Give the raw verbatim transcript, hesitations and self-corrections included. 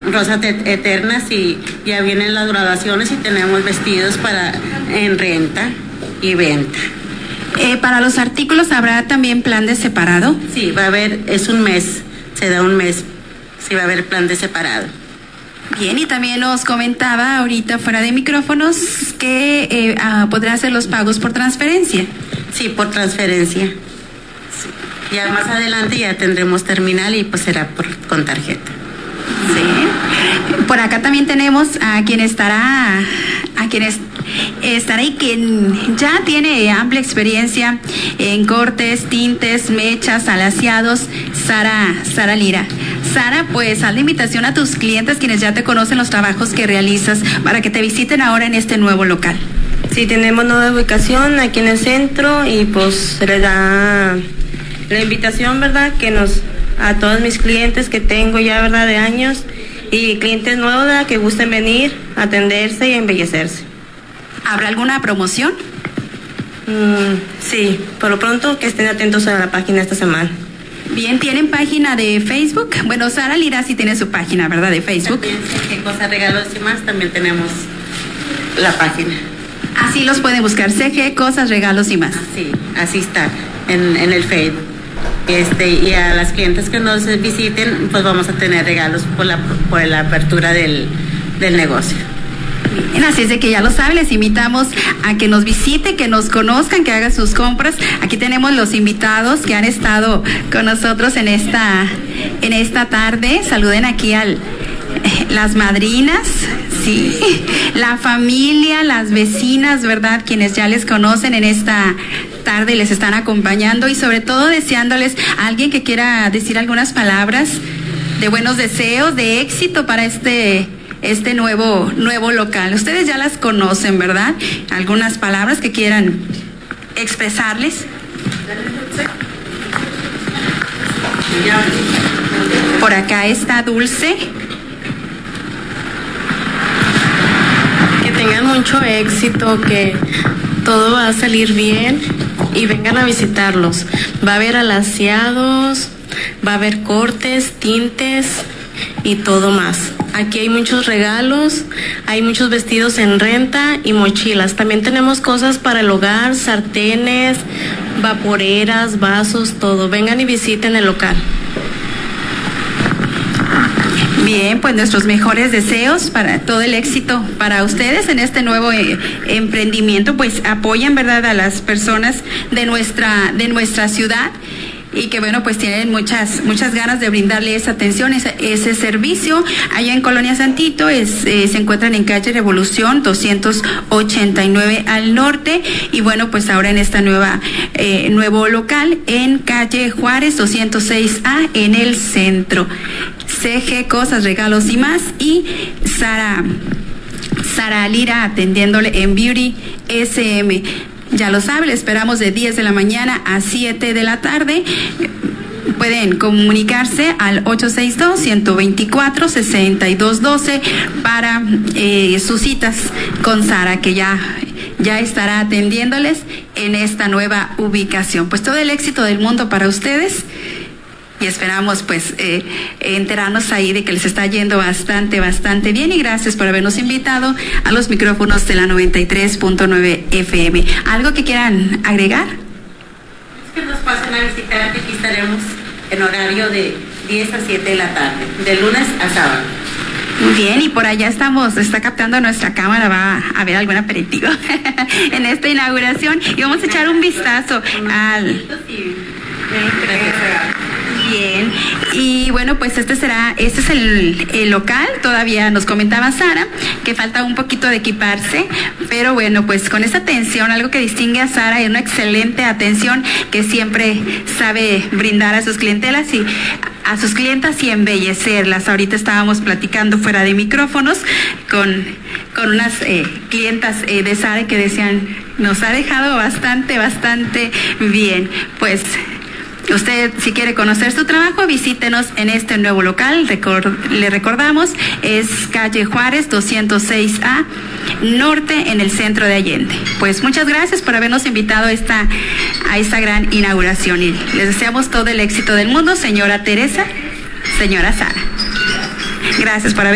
Rosas Eternas, y ya vienen las graduaciones y tenemos vestidos para en renta y venta. Eh, para los artículos, ¿habrá también plan de separado? Sí, va a haber, es un mes, se da un mes, sí va a haber plan de separado. Bien, y también nos comentaba ahorita fuera de micrófonos que eh, ah, podrá hacer los pagos por transferencia. Sí, por transferencia. Sí. Ya más adelante ya tendremos terminal y pues será por, con tarjeta. Sí. Por acá también tenemos a quien estará, a quien es, estará y quien ya tiene amplia experiencia en cortes, tintes, mechas, alaciados, Sara, Sara Lira. Sara, pues haz la invitación a tus clientes, quienes ya te conocen los trabajos que realizas, para que te visiten ahora en este nuevo local. Sí, tenemos nueva ubicación aquí en el centro y pues se les da la invitación, ¿verdad? Que nos, a todos mis clientes que tengo ya, ¿verdad? De años, y clientes nuevos, ¿verdad? Que gusten venir, atenderse y embellecerse. ¿Habrá alguna promoción? Mm, sí, por lo pronto que estén atentos a la página esta semana. Bien, ¿tienen página de Facebook? Bueno, Sara Lira sí tiene su página, ¿verdad? De Facebook. También, qué cosa, regalos y más, también tenemos la página. Así los pueden buscar, C G, cosas, regalos y más. Sí, así está, en, en el Facebook. Este, y a las clientes que nos visiten, pues vamos a tener regalos por la, por la apertura del, del negocio. Bien, así es de que ya lo saben, les invitamos a que nos visite, que nos conozcan, que hagan sus compras. Aquí tenemos los invitados que han estado con nosotros en esta, en esta tarde. Saluden aquí al las madrinas, sí, la familia, las vecinas, ¿verdad? Quienes ya les conocen en esta tarde les están acompañando, y sobre todo deseándoles a alguien que quiera decir algunas palabras de buenos deseos, de éxito para este este nuevo nuevo local. Ustedes ya las conocen, ¿verdad? Algunas palabras que quieran expresarles. Por acá está Dulce. Que tengan mucho éxito, que todo va a salir bien y vengan a visitarlos. Va a haber alaciados, va a haber cortes, tintes y todo más. Aquí hay muchos regalos, hay muchos vestidos en renta y mochilas. También tenemos cosas para el hogar, sartenes, vaporeras, vasos, todo. Vengan y visiten el local. Bien, pues nuestros mejores deseos para todo el éxito para ustedes en este nuevo eh, emprendimiento. Pues apoyan, ¿verdad?, a las personas de nuestra de nuestra ciudad, y que bueno, pues tienen muchas muchas ganas de brindarle esa atención, ese, ese servicio. Allá en Colonia Santito es, eh, se encuentran en calle Revolución doscientos ochenta y nueve al norte, y bueno, pues ahora en esta nueva eh, nuevo local en calle Juárez doscientos seis A en el centro. C G, cosas, regalos y más, y Sara Sara Lira atendiéndole en Beauty S M. Ya lo sabe, le esperamos de diez de la mañana a siete de la tarde. Pueden comunicarse al ocho seis dos, uno dos cuatro, seis dos uno dos para eh, sus citas con Sara, que ya, ya estará atendiéndoles en esta nueva ubicación. Pues todo el éxito del mundo para ustedes. Y esperamos pues eh, enterarnos ahí de que les está yendo bastante, bastante bien, y gracias por habernos invitado a los micrófonos de la noventa y tres punto nueve F M. ¿Algo que quieran agregar? Es que nos pasen a visitar, aquí estaremos en horario de diez a siete de la tarde, de lunes a sábado. Bien, y por allá estamos, está captando nuestra cámara, va a haber algún aperitivo en esta inauguración, y vamos a echar un vistazo al... Bien, y bueno, pues este será, este es el, el local. Todavía nos comentaba Sara que falta un poquito de equiparse, pero bueno, pues con esa atención, algo que distingue a Sara es una excelente atención que siempre sabe brindar a sus clientelas y a sus clientas y embellecerlas. Ahorita estábamos platicando fuera de micrófonos con, con unas eh, clientas eh, de Sara que decían, nos ha dejado bastante, bastante bien. Pues usted, si quiere conocer su trabajo, visítenos en este nuevo local. Record, le recordamos, es calle Juárez doscientos seis A norte en el centro de Allende. Pues muchas gracias por habernos invitado a esta, a esta gran inauguración, y les deseamos todo el éxito del mundo, señora Teresa, señora Sara. Gracias por haber